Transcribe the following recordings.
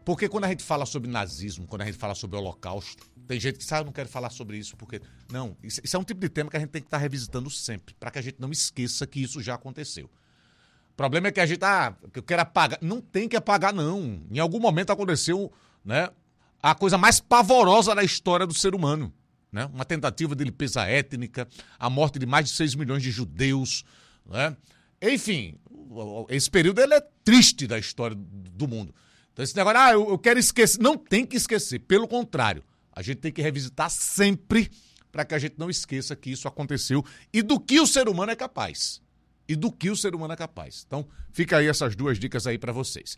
Porque quando a gente fala sobre nazismo, quando a gente fala sobre o Holocausto, tem gente que sabe, eu não quero falar sobre isso, porque... Não, isso é um tipo de tema que a gente tem que estar revisitando sempre, para que a gente não esqueça que isso já aconteceu. O problema é que a gente, eu quero apagar. Não tem que apagar, não. Em algum momento aconteceu, né, a coisa mais pavorosa da história do ser humano, né? Uma tentativa de limpeza étnica, a morte de mais de 6 milhões de judeus, né? Enfim, esse período ele é triste da história do mundo. Então esse negócio, eu quero esquecer. Não tem que esquecer, pelo contrário. A gente tem que revisitar sempre para que a gente não esqueça que isso aconteceu e do que o ser humano é capaz. Então, fica aí essas 2 dicas aí para vocês.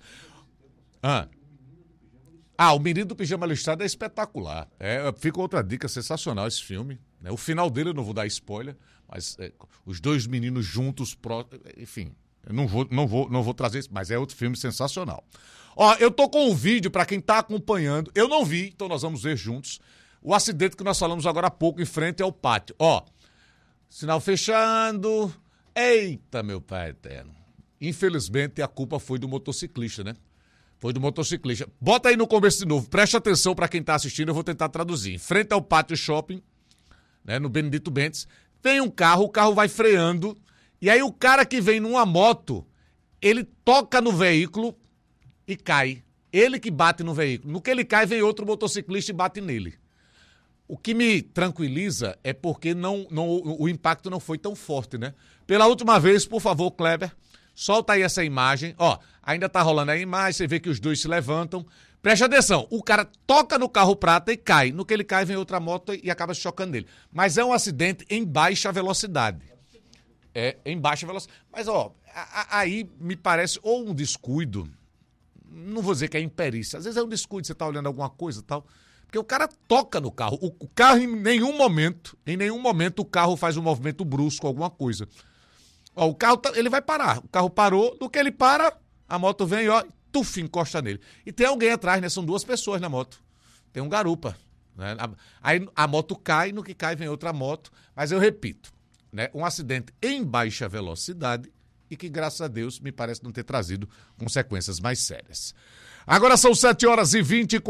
O Menino do Pijama Listrado é espetacular. Fica outra dica, sensacional esse filme. Né? O final dele eu não vou dar spoiler, mas os 2 meninos juntos, enfim, eu não vou trazer isso, mas é outro filme sensacional. Ó, eu tô com um vídeo para quem tá acompanhando. Eu não vi, então nós vamos ver juntos. O acidente que nós falamos agora há pouco em frente ao pátio. Ó, sinal fechando. Eita, meu pai eterno. Infelizmente a culpa foi do motociclista, né? Foi do motociclista. Bota aí no começo de novo. Preste atenção para quem tá assistindo, eu vou tentar traduzir. Em frente ao pátio shopping, né, no Benedito Bentes, vem um carro, o carro vai freando. E aí o cara que vem numa moto, ele toca no veículo e cai. Ele que bate no veículo. No que ele cai, vem outro motociclista e bate nele. O que me tranquiliza é porque o impacto não foi tão forte, né? Pela última vez, por favor, Kleber, solta aí essa imagem. Ó, ainda tá rolando a imagem, você vê que os 2 se levantam. Preste atenção, o cara toca no carro prata e cai. No que ele cai, vem outra moto e acaba se chocando nele. Mas é um acidente em baixa velocidade. Em baixa velocidade. Mas, ó, aí me parece ou um descuido, não vou dizer que é imperícia, às vezes é um descuido, você tá olhando alguma coisa e tal, porque o cara toca no carro. O carro, em nenhum momento o carro faz um movimento brusco, alguma coisa. Ó, o carro, ele vai parar. O carro parou, no que ele para, a moto vem, ó, tuf, encosta nele. E tem alguém atrás, né? São 2 pessoas na moto. Tem um garupa, né? Aí a moto cai, no que cai vem outra moto. Mas eu repito, né? Um acidente em baixa velocidade e que, graças a Deus, me parece não ter trazido consequências mais sérias. Agora são 7h24,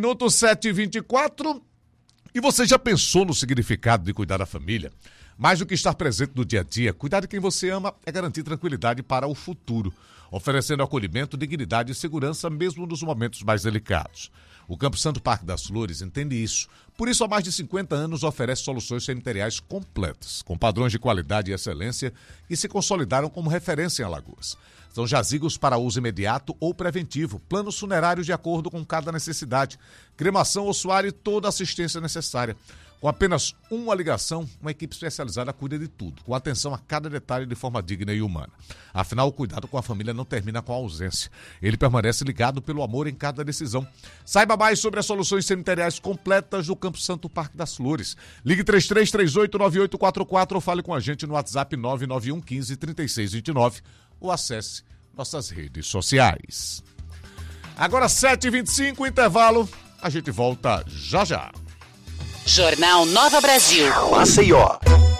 7h24. E você já pensou no significado de cuidar da família? Mais do que estar presente no dia a dia, cuidar de quem você ama é garantir tranquilidade para o futuro, oferecendo acolhimento, dignidade e segurança mesmo nos momentos mais delicados. O Campo Santo Parque das Flores entende isso. Por isso, há mais de 50 anos, oferece soluções cemiteriais completas, com padrões de qualidade e excelência que se consolidaram como referência em Alagoas. São jazigos para uso imediato ou preventivo, planos funerários de acordo com cada necessidade, cremação, ossuário e toda a assistência necessária. Com apenas uma ligação, uma equipe especializada cuida de tudo, com atenção a cada detalhe de forma digna e humana. Afinal, o cuidado com a família não termina com a ausência. Ele permanece ligado pelo amor em cada decisão. Saiba mais sobre as soluções cemiteriais completas do Campo Santo Parque das Flores. Ligue 3338-9844 ou fale com a gente no WhatsApp 991 15 3629 ou acesse nossas redes sociais. Agora 7h25, intervalo. A gente volta já já. Jornal Nova Brasil. Maceió.